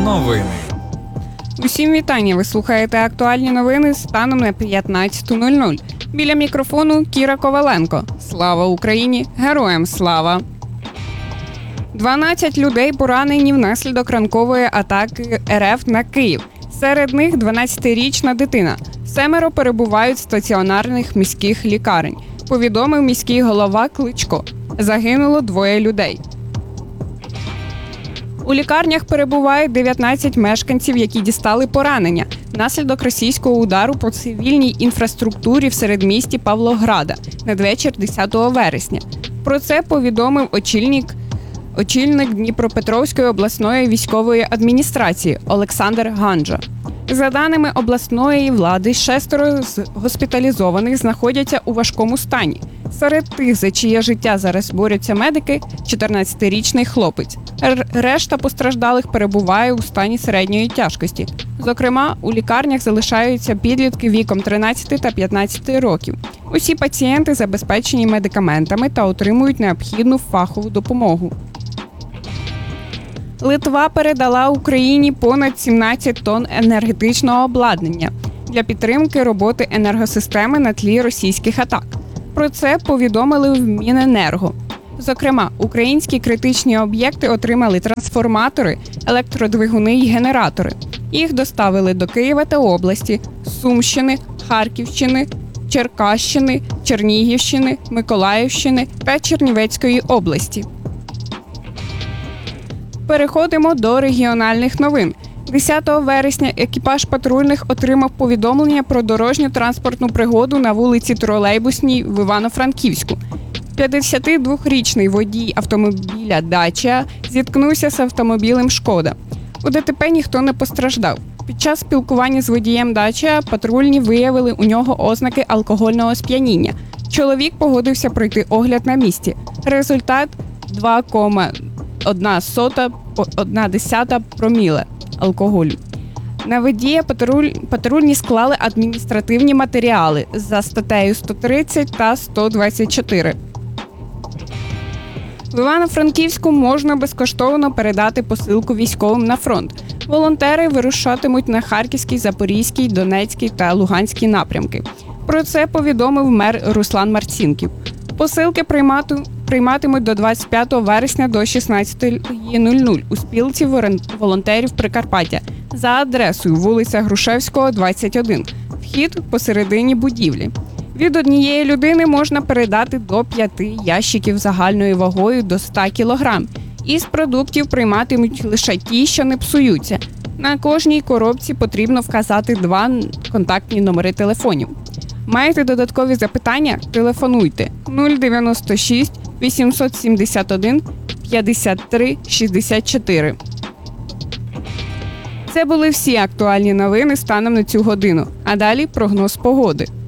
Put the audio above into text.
Новини. Усім вітання! Ви слухаєте актуальні новини станом на 15:00. Біля мікрофону Кіра Коваленко. Слава Україні! Героям слава! 12 людей поранені внаслідок ранкової атаки РФ на Київ. Серед них 12-річна дитина. 7 перебувають в стаціонарних міських лікарень. Повідомив міський голова Кличко. Загинуло 2 людей. У лікарнях перебувають 19 мешканців, які дістали поранення внаслідок російського удару по цивільній інфраструктурі в середмісті Павлограда надвечір 10 вересня. Про це повідомив очільник Дніпропетровської обласної військової адміністрації Олександр Ганджа. За даними обласної влади, 6 з госпіталізованих знаходяться у важкому стані. Серед тих, за чиє життя зараз борються медики, 14-річний хлопець. Решта постраждалих перебуває у стані середньої тяжкості. Зокрема, у лікарнях залишаються підлітки віком 13 та 15 років. Усі пацієнти забезпечені медикаментами та отримують необхідну фахову допомогу. Литва передала Україні понад 17 тонн енергетичного обладнання для підтримки роботи енергосистеми на тлі російських атак. Про це повідомили в Міненерго. Зокрема, українські критичні об'єкти отримали трансформатори, електродвигуни і генератори. Їх доставили до Києва та області, Сумщини, Харківщини, Черкащини, Чернігівщини, Миколаївщини та Чернівецької області. Переходимо до регіональних новин. 10 вересня екіпаж патрульних отримав повідомлення про дорожньо-транспортну пригоду на вулиці Тролейбусній в Івано-Франківську. 52-річний водій автомобіля «Дача» зіткнувся з автомобілем «Шкода». У ДТП ніхто не постраждав. Під час спілкування з водієм «Дача» патрульні виявили у нього ознаки алкогольного сп'яніння. Чоловік погодився пройти огляд на місці. Результат – 2,1 проміле алкоголю. На водія патрульні склали адміністративні матеріали за статтею 130 та 124. В Івано-Франківську можна безкоштовно передати посилку військовим на фронт. Волонтери вирушатимуть на Харківський, Запорізький, Донецький та Луганський напрямки. Про це повідомив мер Руслан Марцінків. Посилки прийматимуть до 25 вересня до 16:00 у спілці волонтерів Прикарпаття за адресою вулиця Грушевського, 21. Вхід посередині будівлі. Від однієї людини можна передати до 5 ящиків загальною вагою до 100 кг. Із продуктів прийматимуть лише ті, що не псуються. На кожній коробці потрібно вказати 2 контактні номери телефонів. Маєте додаткові запитання? Телефонуйте 096 871 53 64. Це були всі актуальні новини станом на цю годину. А далі прогноз погоди.